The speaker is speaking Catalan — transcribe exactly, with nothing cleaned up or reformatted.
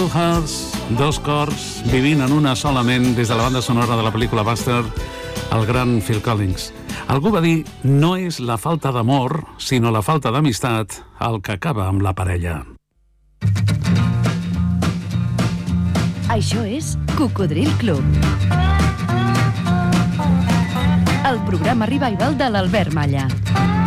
Hearts, dos cors vivint en una sola ment des de la banda sonora de la pel·lícula Buster, el gran Phil Collins. Algú va dir, no és la falta d'amor, sinó la falta d'amistat el que acaba amb la parella. Això és Cocodril Club. El programa revival de l'Albert Malla.